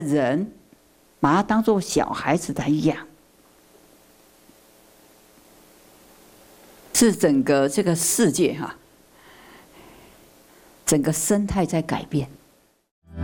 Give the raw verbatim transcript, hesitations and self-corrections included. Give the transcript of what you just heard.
人把他当作小孩子来养，是整个这个世界哈，整个生态在改变。